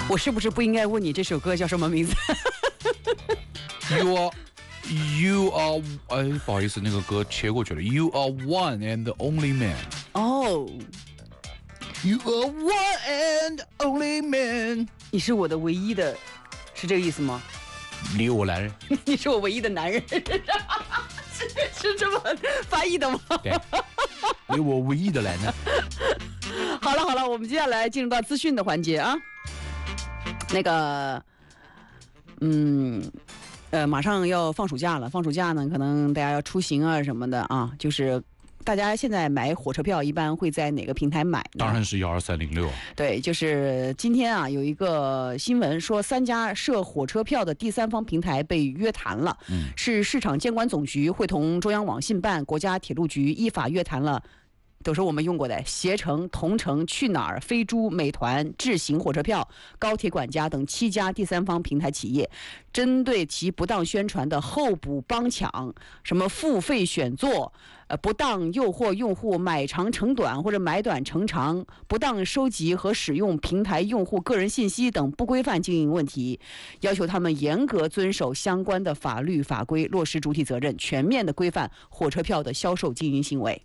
我是不是不应该问你这首歌叫什么名字 ？You are， 不好意思，那个歌切过去了。You are one and only man。 哦 You are one and only man。 你是我的唯一的，是这个意思吗？ 你我男人。 你是我唯一的男人，是这么翻译的吗？ 对，你我唯一的男人。 好了，我们接下来进入到资讯的环节啊。那个，马上要放暑假了，放暑假呢，可能大家要出行啊什么的啊，就是大家现在买火车票一般会在哪个平台买呢？ 当然是12306。 对，就是今天啊，有一个新闻说，3家设火车票的第三方平台被约谈了，是市场监管总局会同中央网信办、国家铁路局依法约谈了。都是我们用过的携程、同程、去哪儿、飞猪、美团、智行火车票、高铁管家等7家第三方平台企业，针对其不当宣传的候补帮抢、什么付费选座、不当诱惑用户买长乘短或者买短乘长、不当收集和使用平台用户个人信息等不规范经营问题，要求他们严格遵守相关的法律法规，落实主体责任，全面的规范火车票的销售经营行为。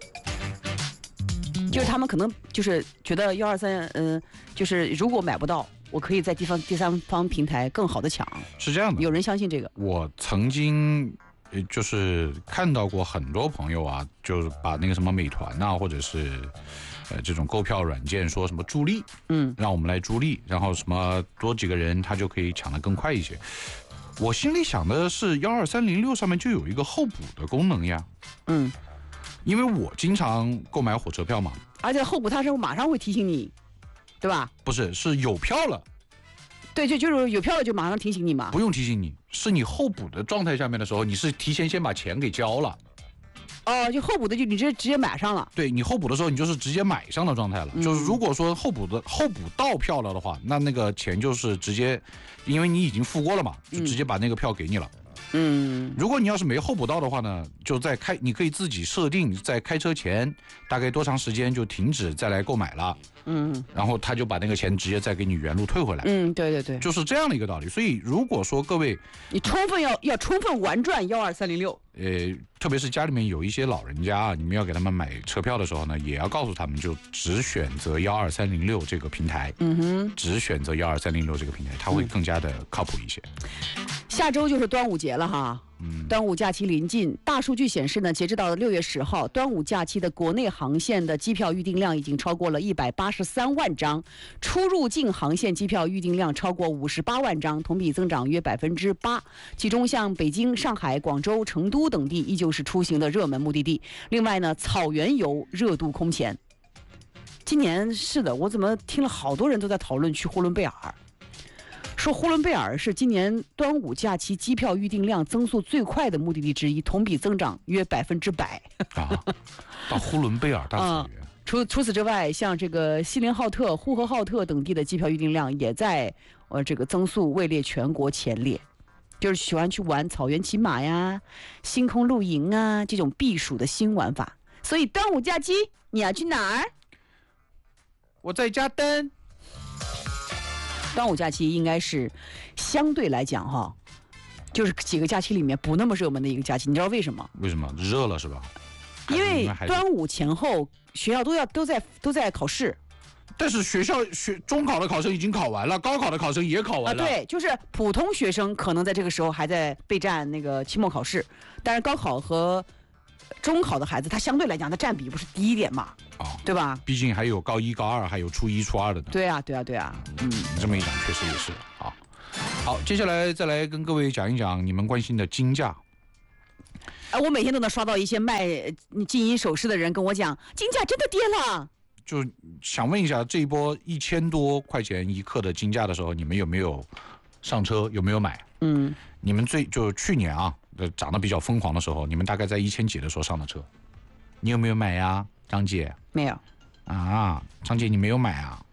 就是他们可能就是觉得123，就是如果买不到，我可以在第三方平台更好的抢。 是这样的， 有人相信这个。 我曾经就是看到过很多朋友啊，就是把那个什么美团啊，或者是这种购票软件说什么助力，让我们来助力，然后什么多几个人他就可以抢得更快一些。我心里想的是12306上面就有一个候补的功能呀。因为我经常购买火车票嘛， 而且候补它是马上会提醒你，对吧？ 不是，是有票了。 对，就是有票了就马上提醒你嘛。 不用提醒你，是你候补的状态下面的时候，你是提前先把钱给交了。 哦，就候补的就你直接买上了。 对，你候补的时候你就是直接买上的状态了。就是如果说候补到票了的话，那个钱就是直接，因为你已经付过了嘛，就直接把那个票给你了。如果你要是没候补到的话呢，就你可以自己设定在开车前大概多长时间就停止再来购买了，然后他就把那个钱直接再给你原路退回来。 对， 就是这样的一个道理。所以如果说各位， 你要充分玩转12306， 特别是家里面有一些老人家啊，你们要给他们买车票的时候呢，也要告诉他们就只选择12306这个平台，只选择12306这个平台，它会更加的靠谱一些。 下周就是端午节了哈，端午假期临近，大数据显示呢，截止到6月10号，端午假期的国内航线的机票预订量已经超过了183万张，出入境航线机票预订量超过58万张，同比增长约8%。其中像北京、上海、广州、成都等地依旧是出行的热门目的地。另外呢，草原游热度空前。今年是的，我怎么听了好多人都在讨论去呼伦贝尔。说呼伦贝尔是今年端午假期机票预订量增速最快的目的地之一，同比增长约100%。 到呼伦贝尔大草原。 除此之外，像这个锡林浩特、呼和浩特等地的机票预订量也在这个增速位列全国前列。就是喜欢去玩草原骑马呀、星空露营啊这种避暑的新玩法。所以端午假期你要去哪儿？ 我在家等。 端午假期应该是相对来讲哈，就是几个假期里面不那么热门的一个假期。你知道为什么？ 为什么？热了是吧？ 因为端午前后学校都在考试。 但是中考的考生已经考完了，高考的考生也考完了。 对，就是普通学生可能在这个时候还在备战那个期末考试，但是高考和中考的孩子，他相对来讲，他占比不是低一点嘛？对吧？ 毕竟还有高一、高二，还有初一、初二的呢。 对啊。 这么一讲，确实也是。好，接下来再来跟各位讲一讲你们关心的金价。 我每天都能刷到一些卖金银首饰的人跟我讲，金价真的跌了。 就想问一下，这一波1000多块钱一克的金价的时候，你们有没有上车？有没有买？你们就去年啊，涨得比较疯狂的时候，你们大概在1000几的时候上的车，你有没有买呀，张姐？ 没有。 张姐你没有买啊？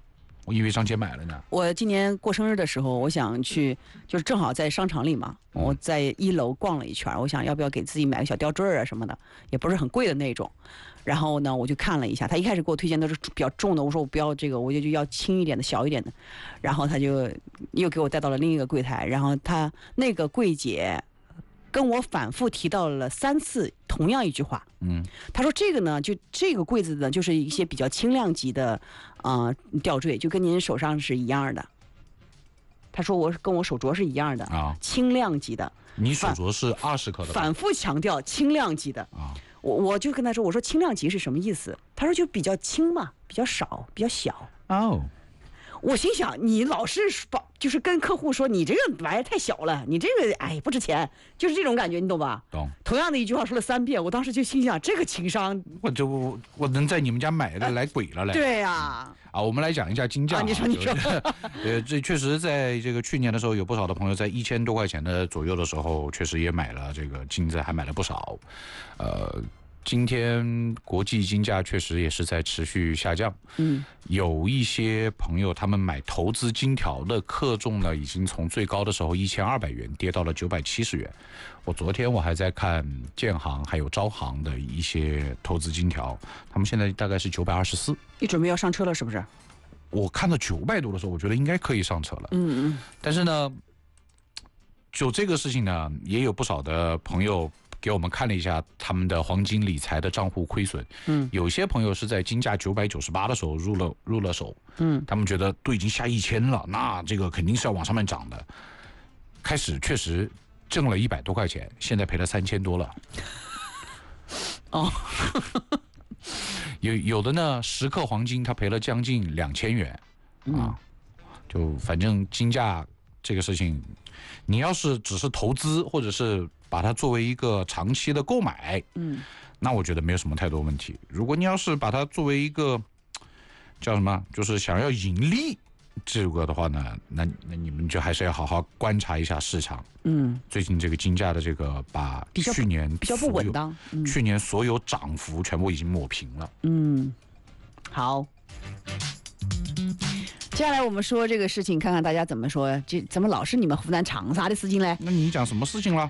我以为上街买了呢。 我今年过生日的时候，我想去，就是正好在商场里嘛，我在1楼逛了一圈，我想要不要给自己买个小吊坠啊什么的，也不是很贵的那种。然后呢，我就看了一下，他一开始给我推荐都是比较重的，我说我不要这个，我就要轻一点的、小一点的。然后他就又给我带到了另一个柜台，然后他那个柜姐跟我反复提到了3次同样一句话。他说这个呢，就这个柜子呢，就是一些比较轻量级的吊坠，就跟您手上是一样的。他说跟我手镯是一样的啊，轻量级的。 你手镯是20克的。 反复强调轻量级的啊。我就跟他说，我说轻量级是什么意思？他说就比较轻嘛，比较少，比较小。哦。我心想，你老是就是跟客户说你这个玩意儿太小了，你这个哎不值钱，就是这种感觉，你懂吧？ 懂。 同样的一句话说了3遍，我当时就心想，这个情商， 我能在你们家买的来鬼了嘞。 对呀。 我们来讲一下金价。 你说。 这确实在这个去年的时候，有不少的朋友在1000多块钱的左右的时候，确实也买了这个金子，还买了不少。今天国际金价确实也是在持续下降。有一些朋友他们买投资金条的克重呢，已经从最高的时候1200元跌到了970元。我昨天还在看建行还有招行的一些投资金条，他们现在大概是924。 你准备要上车了是不是？ 我看到900多的时候，我觉得应该可以上车了。但是呢，就这个事情呢，也有不少的朋友给我们看了一下他们的黄金理财的账户亏损。有些朋友是在金价998的时候入了手。他们觉得都已经下1000了，那这个肯定是要往上面涨的。开始确实挣了100多块钱，现在赔了3000多了。 哦。 有的呢，10克黄金他赔了将近2000元啊。就反正金价这个事情，你要是只是投资或者是把它作为一个长期的购买，那我觉得没有什么太多问题。如果你要是把它作为一个叫什么，就是想要盈利这个的话呢，那你们就还是要好好观察一下市场。最近这个金价的这个把去年比较不稳当， 去年所有涨幅全部已经抹平了。 好。接下来我们说这个事情，看看大家怎么说。这怎么老是你们湖南长沙的事情嘞？ 那你讲什么事情了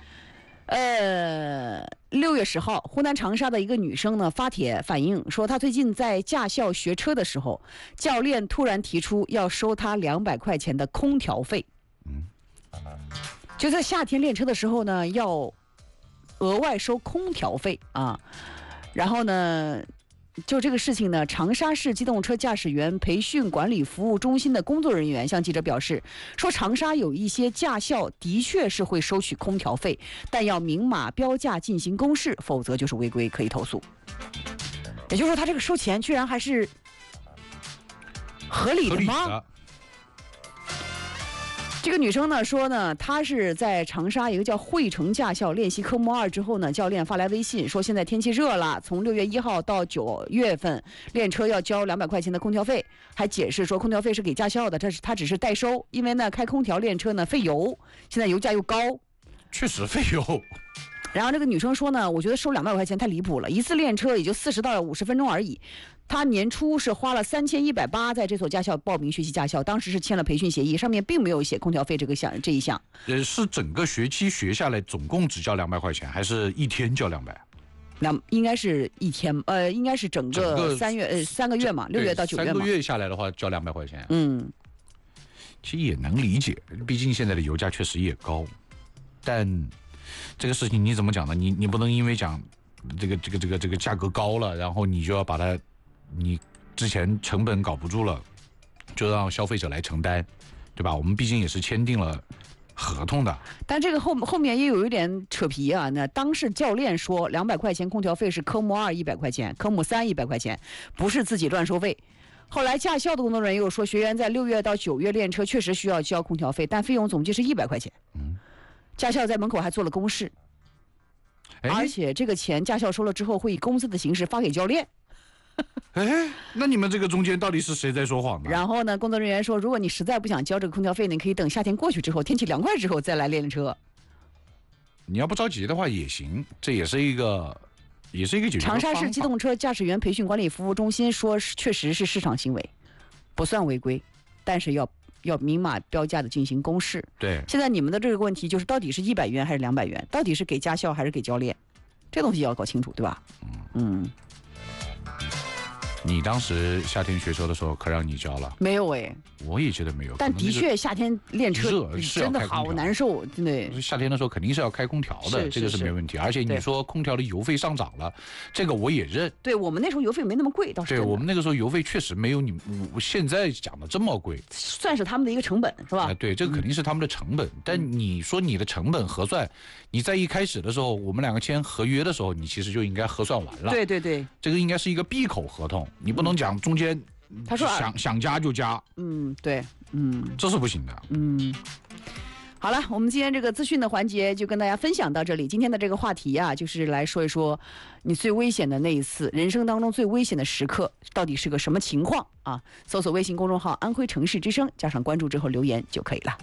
？6月10号，湖南长沙的一个女生呢发帖反映说，她最近在驾校学车的时候，教练突然提出要收她200块钱的空调费。就在夏天练车的时候呢，要额外收空调费啊。然后呢，就这个事情呢，长沙市机动车驾驶员培训管理服务中心的工作人员向记者表示，说长沙有一些驾校的确是会收取空调费，但要明码标价进行公示，否则就是违规，可以投诉。也就是说，他这个收钱居然还是合理的吗？这个女生呢说呢，她是在长沙一个叫汇成驾校练习科目2之后呢，教练发来微信说，现在天气热了，从6月1号到9月份练车要交200块钱的空调费，还解释说空调费是给驾校的，他只是代收，因为呢开空调练车呢费油，现在油价又高， 确实费油。 然后这个女生说呢，我觉得收200块钱太离谱了，一次练车也就40到50分钟而已。她年初是花了3180在这所驾校报名学习驾校，当时是签了培训协议，上面并没有写空调费这一项。 是整个学期学下来总共只交200块钱，还是一天交200？ 应该是一天，应该是整个3个月嘛，6月到9月嘛。 3个月下来的话交200块钱。其实也能理解，毕竟现在的油价确实也高，但这个事情你怎么讲呢？你不能因为讲这个价格高了，然后你就要把它，你之前成本搞不住了，就让消费者来承担，对吧？我们毕竟也是签订了合同的。 但这个后面也有一点扯皮啊。那当事教练说，200块钱空调费是科目2 100块钱，科目3 100块钱，不是自己乱收费。后来驾校的工作人员又说，学员在6月到9月练车确实需要交空调费，但费用总计是100块钱。驾校在门口还做了公示，而且这个钱驾校收了之后会以工资的形式发给教练。 那你们这个中间到底是谁在说谎呢？ 然后呢，工作人员说，如果你实在不想交这个空调费，你可以等夏天过去之后，天气凉快之后再来练车。 你要不着急的话也行，这也是一个解决方法。 长沙市机动车驾驶员培训管理服务中心说，确实是市场行为，不算违规。 但是要明码标价的进行公示。 对， 现在你们的这个问题就是到底是100元还是200元，到底是给驾校还是给教练，这东西要搞清楚，对吧？ 你当时夏天学车的时候，可让你教了？ 没有哎， 我也觉得没有。 但的确夏天练车真的好难受，真的。 夏天的时候肯定是要开空调的，这个是没问题。而且你说空调的油费上涨了，这个我也认。 对，我们那时候油费没那么贵，倒是。 对，我们那个时候油费确实没有我现在讲的这么贵， 算是他们的一个成本，是吧？ 对，这个肯定是他们的成本。但你说你的成本核算，你在一开始的时候，我们两个签合约的时候，你其实就应该核算完了。 对对对， 这个应该是一个闭口合同，你不能讲中间他说想加就加。 对， 这是不行的。 好了，我们今天这个资讯的环节就跟大家分享到这里。今天的这个话题啊，就是来说一说你最危险的那一次，人生当中最危险的时刻到底是个什么情况啊？搜索微信公众号安徽城市之声，加上关注之后留言就可以了。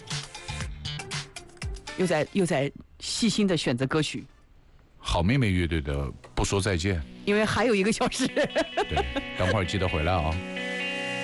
又在细心的选择歌曲。 好妹妹乐队的不说再见， 因为还有1个小时。 对，等会儿记得回来啊。